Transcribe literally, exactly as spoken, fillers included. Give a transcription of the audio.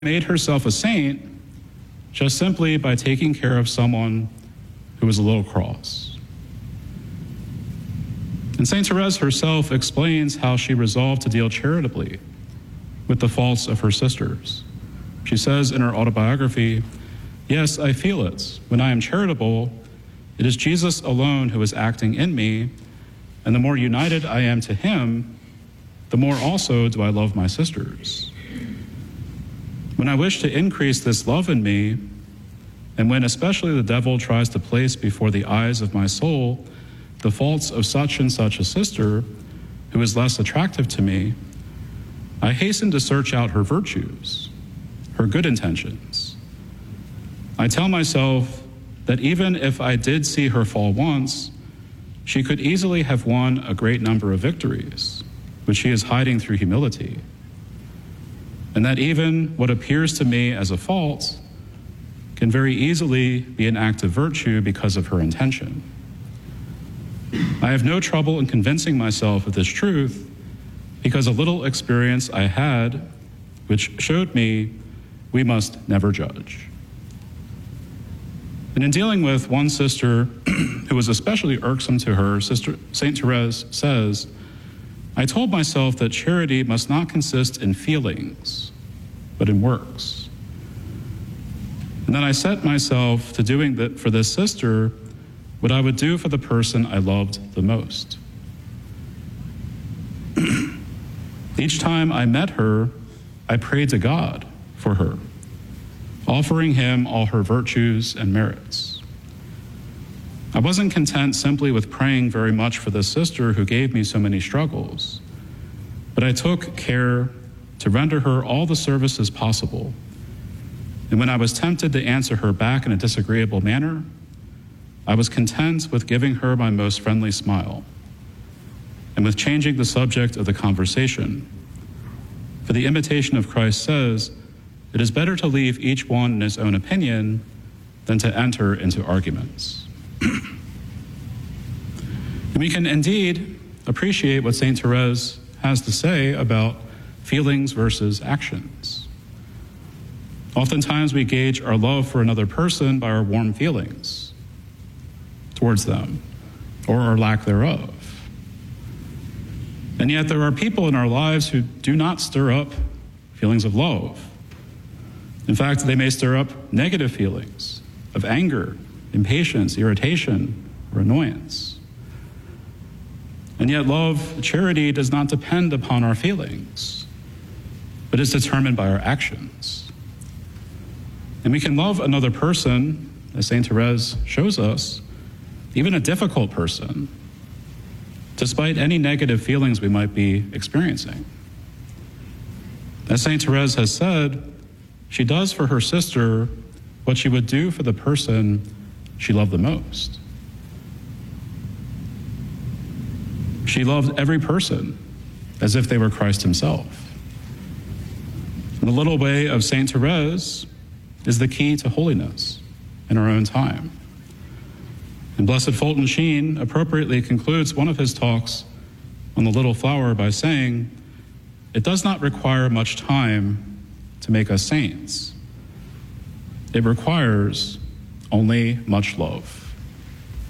made herself a saint just simply by taking care of someone who was a little cross. And Saint Therese herself explains how she resolved to deal charitably with the faults of her sisters. She says in her autobiography, "Yes, I feel it. When I am charitable, it is Jesus alone who is acting in me, and the more united I am to him, the more also do I love my sisters. When I wish to increase this love in me, and when especially the devil tries to place before the eyes of my soul the faults of such and such a sister who is less attractive to me, I hasten to search out her virtues, her good intentions. I tell myself that even if I did see her fall once, she could easily have won a great number of victories, which she is hiding through humility. And that even what appears to me as a fault can very easily be an act of virtue because of her intention. I have no trouble in convincing myself of this truth because a little experience I had, which showed me we must never judge." And in dealing with one sister who was especially irksome to her, Sister Saint Therese says, "I told myself that charity must not consist in feelings, but in works. And then I set myself to doing that for this sister what I would do for the person I loved the most. Each time I met her, I prayed to God for her, offering him all her virtues and merits. I wasn't content simply with praying very much for this sister who gave me so many struggles, but I took care to render her all the services possible. And when I was tempted to answer her back in a disagreeable manner, I was content with giving her my most friendly smile and with changing the subject of the conversation. For the imitation of Christ says, it is better to leave each one in his own opinion than to enter into arguments." And we can indeed appreciate what Saint Therese has to say about feelings versus actions. Oftentimes we gauge our love for another person by our warm feelings towards them, or our lack thereof. And yet there are people in our lives who do not stir up feelings of love. In fact, they may stir up negative feelings of anger, impatience, irritation, or annoyance. And yet love, charity, does not depend upon our feelings, but is determined by our actions. And we can love another person, as Saint Therese shows us, even a difficult person, despite any negative feelings we might be experiencing. As Saint Therese has said, she does for her sister what she would do for the person she loved the most. She loved every person as if they were Christ himself. And the little way of Saint Therese is the key to holiness in our own time. And Blessed Fulton Sheen appropriately concludes one of his talks on the little flower by saying, "It does not require much time to make us saints. It requires only much love."